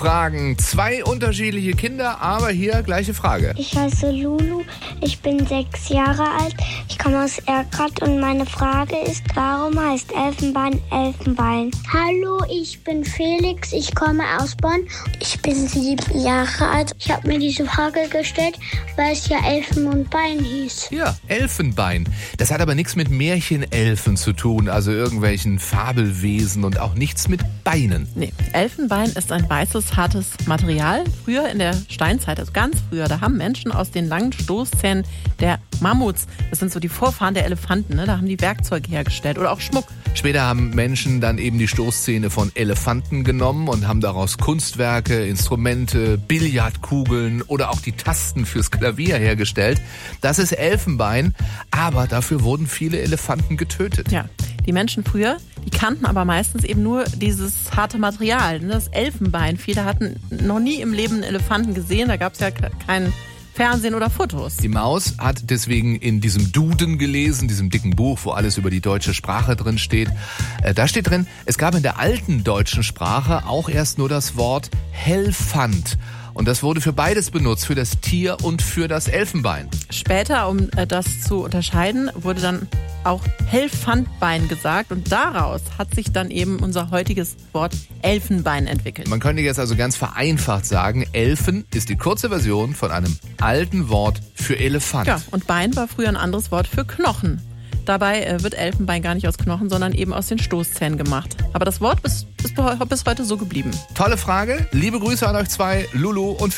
Fragen. 2 unterschiedliche Kinder, aber hier gleiche Frage. Ich heiße Lulu, ich bin 6 Jahre alt, ich komme aus Erkrath und meine Frage ist, warum heißt Elfenbein Elfenbein? Hallo, ich bin Felix, ich komme aus Bonn. Ich bin 7 Jahre alt. Ich habe mir diese Frage gestellt, weil es ja Elfen und Bein hieß. Ja, Elfenbein. Das hat aber nichts mit Märchenelfen zu tun, also irgendwelchen Fabelwesen und auch nichts mit Beinen. Nee, Elfenbein ist ein weißes, hartes Material. Früher in der Steinzeit, also ganz früher, da haben Menschen aus den langen Stoßzähnen der Mammuts, das sind so die Vorfahren der Elefanten, ne? Da haben die Werkzeuge hergestellt oder auch Schmuck. Später haben Menschen dann eben die Stoßzähne von Elefanten genommen und haben daraus Kunstwerke, Instrumente, Billardkugeln oder auch die Tasten fürs Klavier hergestellt. Das ist Elfenbein, aber dafür wurden viele Elefanten getötet. Ja, die Menschen früher, die kannten aber meistens eben nur dieses harte Material, das Elfenbein. Viele hatten noch nie im Leben einen Elefanten gesehen, da gab es ja kein Fernsehen oder Fotos. Die Maus hat deswegen in diesem Duden gelesen, diesem dicken Buch, wo alles über die deutsche Sprache drin steht. Da steht drin, es gab in der alten deutschen Sprache auch erst nur das Wort Helfand. Und das wurde für beides benutzt, für das Tier und für das Elfenbein. Später, um das zu unterscheiden, wurde dann auch Helfandbein gesagt und daraus hat sich dann eben unser heutiges Wort Elfenbein entwickelt. Man könnte jetzt also ganz vereinfacht sagen, Elfen ist die kurze Version von einem alten Wort für Elefant. Ja, und Bein war früher ein anderes Wort für Knochen. Dabei wird Elfenbein gar nicht aus Knochen, sondern eben aus den Stoßzähnen gemacht. Aber das Wort ist bis heute so geblieben. Tolle Frage. Liebe Grüße an euch 2, Lulu und